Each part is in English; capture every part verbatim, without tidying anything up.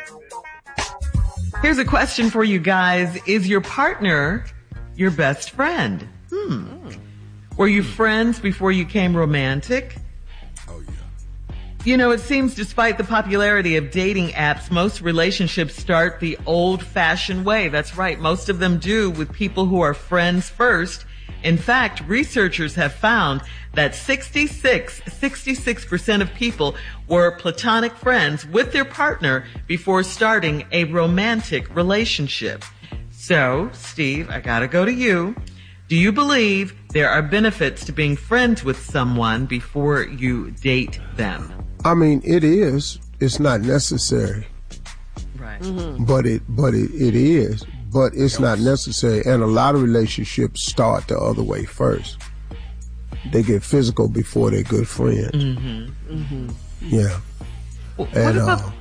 Here's a question for you guys. Is your partner your best friend? Hmm. Were you friends before you became romantic? Oh, yeah. You know, it seems despite the popularity of dating apps, most relationships start the old-fashioned way. That's right. Most of them do, with people who are friends first. In fact, researchers have found that sixty-six, sixty-six percent of people were platonic friends with their partner before starting a romantic relationship. So, Steve, I gotta go to you. Do you believe there are benefits to being friends with someone before you date them? I mean, it is. It's not necessary. Right. Mm-hmm. But it, but it, it is. But it's not necessary. And a lot of relationships start the other way first. They get physical before they're good friends. Mm-hmm. Mm-hmm. Yeah. Well, and about-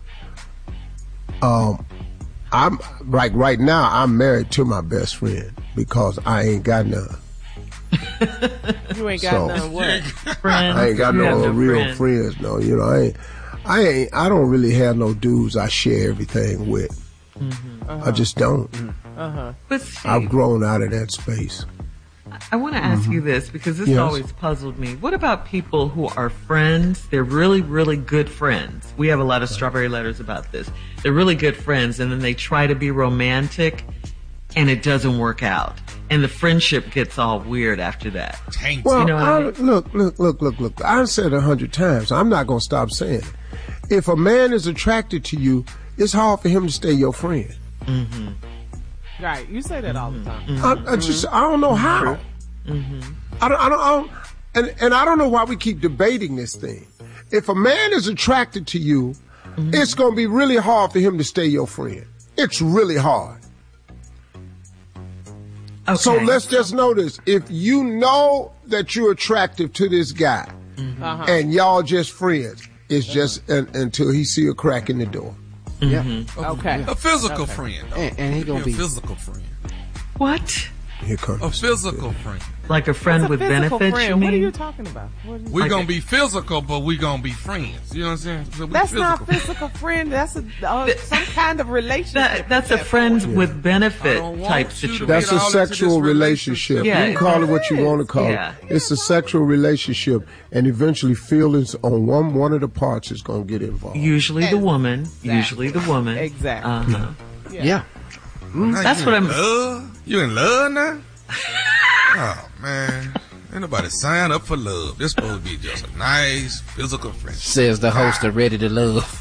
uh, um, I'm like right now. I'm married to my best friend because I ain't got none. You ain't got So, none what? Friends. I ain't got You have no no real friends. friends. No, you know, I ain't. I ain't. I don't really have no dudes I share everything with. Mm-hmm. Uh-huh. I just don't. Uh-huh. But Steve, I've grown out of that space. I want to ask Mm-hmm. you this because this Yes. always puzzled me. What about people who are friends? They're really, really good friends. We have a lot of strawberry letters about this. They're really good friends, and then they try to be romantic, and it doesn't work out. And the friendship gets all weird after that. Tainted. Well, You know what I I, mean? look, look, look, look, look. I've said it a hundred times. I'm not going to stop saying it. If a man is attracted to you, it's hard for him to stay your friend. Mm-hmm. Right. You say that all the time. I, I just, I don't know how. Mm-hmm. I don't, I don't, I don't and, and I don't know why we keep debating this thing. If a man is attracted to you, mm-hmm. it's going to be really hard for him to stay your friend. It's really hard. Okay. So let's just know this. If you know that you're attractive to this guy Mm-hmm. Uh-huh. and y'all just friends, it's just un, until he see a crack in the door. Mm-hmm. Okay. A physical Okay. friend. Though. And, and he gonna a be physical friend. What? Here comes A physical friend. Like a friend What's a with physical benefits, friend? you What are mean? you talking about? What are you- We're Like gonna a- be physical, but we gonna be friends. You know what I'm saying? So we That's physical not friends. physical friend. That's a uh, some kind of relationship. That, that's a at that friends point. with I benefit don't want type you to situation. be- That's Get a all into this sexual relationship. relationship. Yeah, you can call it what you it want to call Yeah. it. It's a sexual relationship, and eventually feelings on one one of the parts is going to get involved. Usually the woman. Exactly. Usually the woman. Exactly. Uh-huh. yeah. Now That's you what in I'm- Love? You in love now? Oh man, ain't nobody sign up for love. This supposed to be just a nice physical friendship. Says the host of Ready to Love.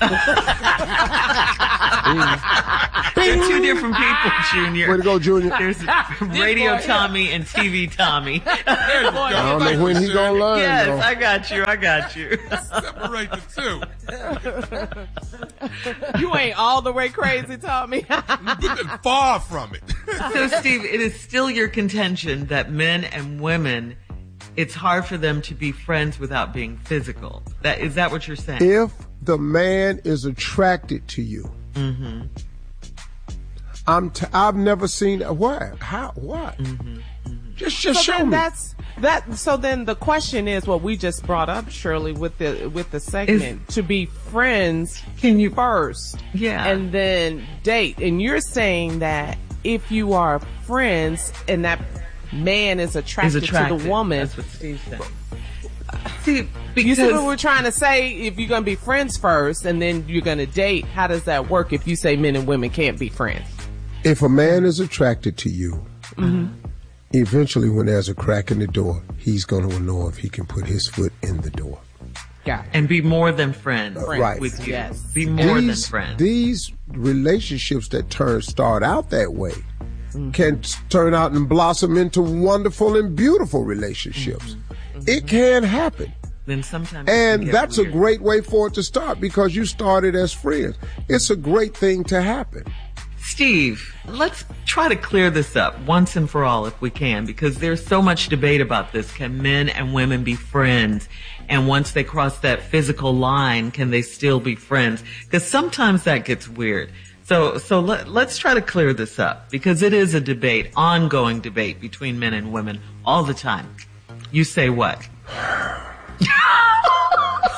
They're two different people, Junior. Way to go, Junior. There's Radio Tommy and T V Tommy. I don't know when he going to learn, Yes, though. I got you. I got you. Separate the two. You ain't all the way crazy, Tommy. We've been far from it. So, Steve, it is still your contention that men and women, it's hard for them to be friends without being physical. That is that what you're saying? If the man is attracted to you, Mm-hmm. I'm t- I've never seen what how what. Mm-hmm. Just just So show then me. that's that. So then the question is what we just brought up, Shirley, with the with the segment to be friends. Can you first, Yeah. and then date? And you're saying that if you are friends and that man is attracted, is attracted to the woman, That's what Steve said. See, because you see what we're trying to say? If you're going to be friends first and then you're going to date, how does that work? If you say men and women can't be friends, If a man is attracted to you, Mm-hmm. eventually when there's a crack in the door, he's going to know if he can put his foot in the door. got it. and be more than friends Right. with you. Yes. Be more these, than friends. These relationships that turn start out that way Mm-hmm. can t- turn out and blossom into wonderful and beautiful relationships. Mm-hmm. It can happen. then sometimes it And can get that's a weird. great way for it to start because you started as friends. It's a great thing to happen. Steve, let's try to clear this up once and for all if we can, because there's so much debate about this. Can men and women be friends? And once they cross that physical line, can they still be friends? Because sometimes that gets weird. So, so let, let's try to clear this up because it is a debate, ongoing debate between men and women all the time. You say what?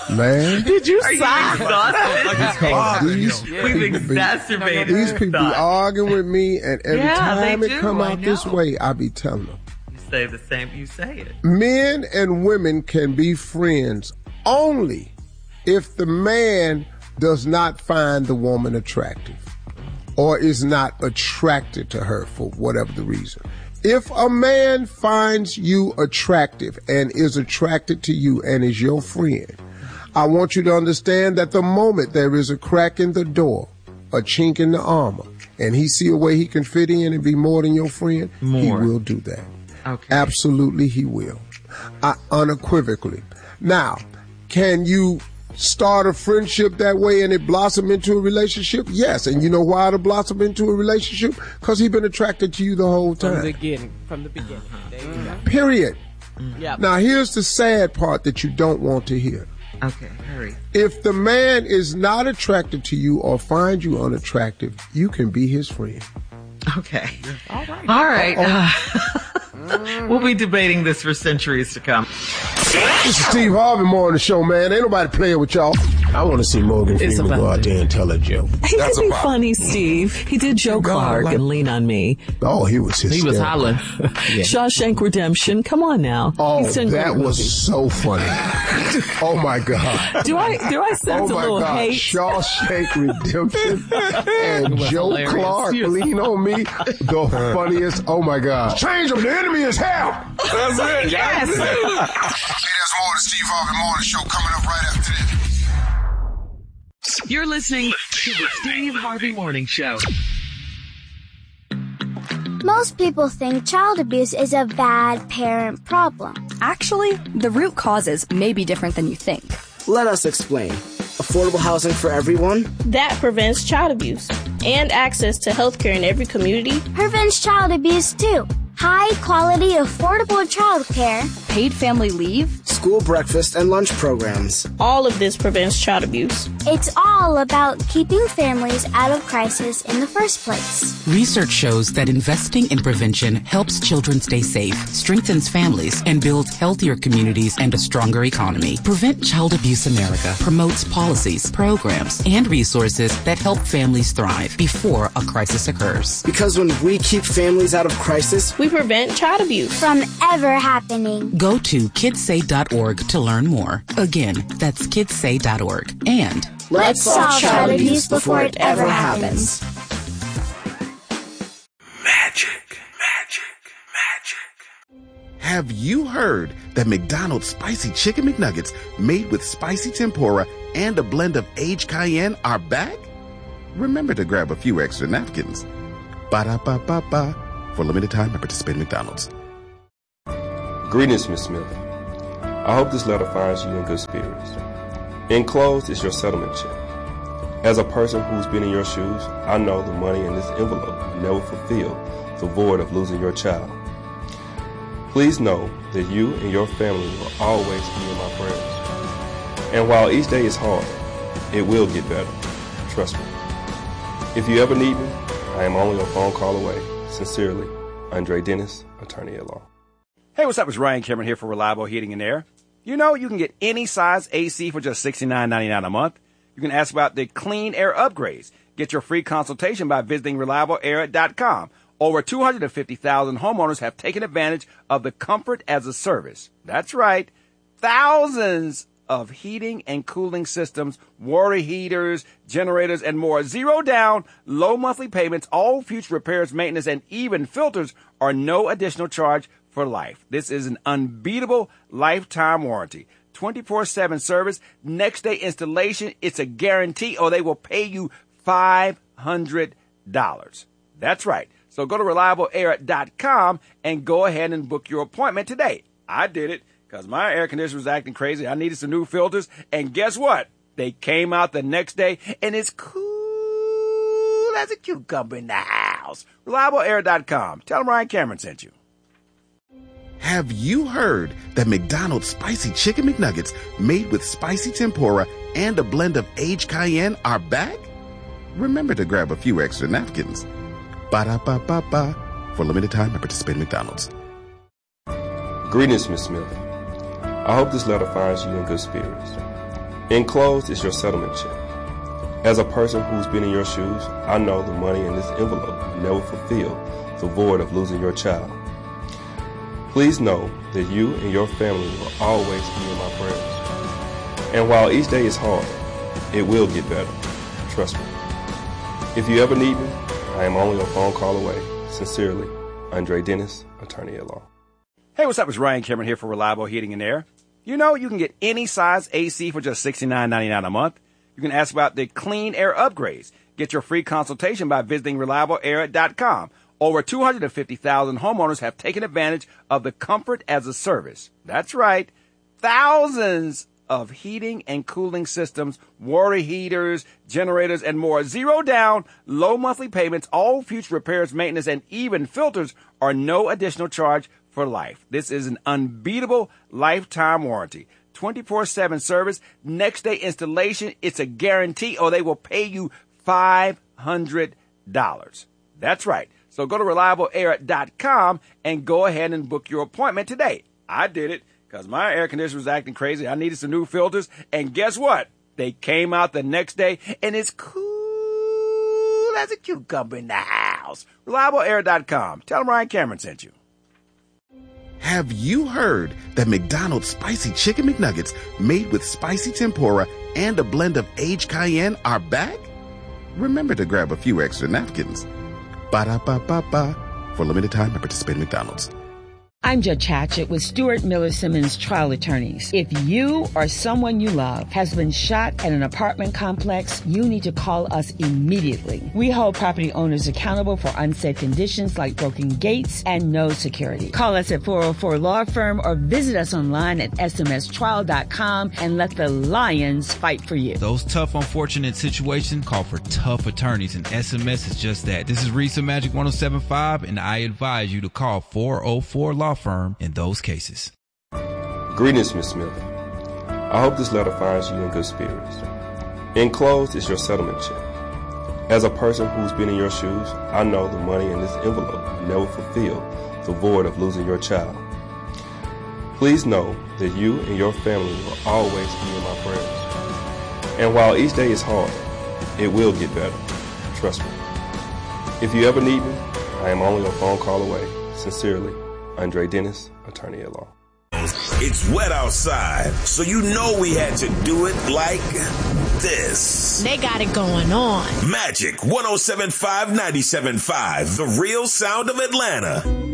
Man. Did you Are you sigh? exhausted? Like it's Because bothering these him. We've people be- exacerbated These this people be thought. arguing with me, and every Yeah, time they it do, come I out this know. way, I be telling them. You say the same. You say it. Men and women can be friends only if the man does not find the woman attractive or is not attracted to her for whatever the reason. If a man finds you attractive and is attracted to you and is your friend, I want you to understand that the moment there is a crack in the door, a chink in the armor, and he see a way he can fit in and be more than your friend, More. he will do that. Okay. Absolutely, he will. I, unequivocally. Now, can you start a friendship that way and it blossom into a relationship? Yes. And you know why it'll blossom into a relationship? Because he's been attracted to you the whole From the time. beginning. From the beginning. There you go. Period. Yep. Now, here's the sad part that you don't want to hear. Okay, hurry. If the man is not attracted to you or finds you unattractive, you can be his friend. Okay. All right. All right. Uh, we'll be debating this for centuries to come. This is Steve Harvey Morning Show, man. Ain't nobody playing with y'all. I want to see Morgan It's Freeman go about out there and tell a joke. He That's could a be problem. funny, Steve. He did Joe Clark like- and Lean on Me. Oh, he was hysterical. He was hollering. Shawshank Redemption. Come on now. Oh, He's done that great was movies. so funny. Oh, my God. Do I do I Oh, sense a my little God. hate? Shawshank Redemption and Joe hilarious. Clark, Lean on Me. The funniest. Oh, my God. Change them. The enemy is hell. That's it. Yes. That's it. Hey, there's more of the Steve Harvey Morning Show coming up right after this. You're listening to the Steve Harvey Morning Show. Most people think child abuse is a bad parent problem. Actually, the root causes may be different than you think. Let us explain. Affordable housing for everyone? That prevents child abuse and access to healthcare in every community. Prevents child abuse too. High quality, affordable child care. Paid family leave? School breakfast and lunch programs. All of this prevents child abuse. It's all about keeping families out of crisis in the first place. Research shows that investing in prevention helps children stay safe, strengthens families, and builds healthier communities and a stronger economy. Prevent Child Abuse America promotes policies, programs, and resources that help families thrive before a crisis occurs. Because when we keep families out of crisis, we prevent child abuse from ever happening. Go to kidsay dot org to learn more. Again, that's kidsay dot org. And let's solve child abuse before it ever happens. Magic, magic, magic. Have you heard that McDonald's Spicy Chicken McNuggets made with spicy tempura and a blend of aged cayenne are back? Remember to grab a few extra napkins. Ba-da-ba-ba-ba. For limited time at participating McDonald's. Greetings, Miss Smith. I hope this letter finds you in good spirits. Enclosed is your settlement check. As a person who's been in your shoes, I know the money in this envelope never fulfilled the void of losing your child. Please know that you and your family will always be in my prayers. And while each day is hard, it will get better. Trust me. If you ever need me, I am only a phone call away. Sincerely, Andre Dennis, attorney at law. Hey, what's up? It's Ryan Cameron here for Reliable Heating and Air. You know, you can get any size A C for just sixty-nine ninety-nine a month. You can ask about the clean air upgrades. Get your free consultation by visiting reliable air dot com. Over two hundred fifty thousand homeowners have taken advantage of the comfort as a service. That's right. Thousands of heating and cooling systems, water heaters, generators, and more. Zero down, low monthly payments, all future repairs, maintenance, and even filters are no additional charge for life. This is an unbeatable lifetime warranty. twenty-four seven service, next day installation. It's a guarantee or they will pay you five hundred dollars. That's right. So go to reliable air dot com and go ahead and book your appointment today. I did it because my air conditioner was acting crazy. I needed some new filters. And guess what? They came out the next day and it's cool as a cucumber in the house. reliable air dot com. Tell them Ryan Cameron sent you. Have you heard that McDonald's Spicy Chicken McNuggets made with spicy tempura and a blend of aged cayenne are back? Remember to grab a few extra napkins. Ba-da-ba-ba-ba. For limited time at participating McDonald's. Greetings, Miss Smith. I hope this letter finds you in good spirits. Enclosed is your settlement check. As a person who's been in your shoes, I know the money in this envelope will never fulfill the void of losing your child. Please know that you and your family will always be in my prayers. And while each day is hard, it will get better. Trust me. If you ever need me, I am only a phone call away. Sincerely, Andre Dennis, attorney at law. Hey, what's up? It's Ryan Cameron here for Reliable Heating and Air. You know, you can get any size A C for just sixty-nine ninety-nine a month. You can ask about the clean air upgrades. Get your free consultation by visiting reliable air dot com. Over two hundred fifty thousand homeowners have taken advantage of the comfort as a service. That's right. Thousands of heating and cooling systems, water heaters, generators, and more. Zero down, low monthly payments, all future repairs, maintenance, and even filters are no additional charge for life. This is an unbeatable lifetime warranty. twenty-four seven service, next day installation, it's a guarantee, or they will pay you five hundred dollars. That's right. So go to reliable air dot com and go ahead and book your appointment today. I did it because my air conditioner was acting crazy. I needed some new filters, and guess what? They came out the next day, and it's cool as a cucumber in the house. reliable air dot com. Tell them Ryan Cameron sent you. Have you heard that McDonald's Spicy Chicken McNuggets made with spicy tempura and a blend of aged cayenne are back? Remember to grab a few extra napkins. Ba-da-ba-ba-ba. For limited time at participating McDonald's. I'm Judge Hatchett with Stuart Miller Simmons Trial Attorneys. If you or someone you love has been shot at an apartment complex, you need to call us immediately. We hold property owners accountable for unsafe conditions like broken gates and no security. Call us at four oh four Law Firm or visit us online at s m s trial dot com and let the lions fight for you. Those tough, unfortunate situations call for tough attorneys, and S M S is just that. This is Risa Magic one oh seven point five, and I advise you to call four oh four Law Firm in those cases. Greetings, Miz Smith. I hope this letter finds you in good spirits. Enclosed is your settlement check. As a person who's been in your shoes, I know the money in this envelope will never fulfill the void of losing your child. Please know that you and your family will always be in my prayers. And while each day is hard, it will get better. Trust me. If you ever need me, I am only a phone call away. Sincerely, Andre Dennis, attorney at law. It's wet outside, so you know we had to do it like this. They got it going on. Magic one oh seven point five, ninety-seven point five, the real sound of Atlanta.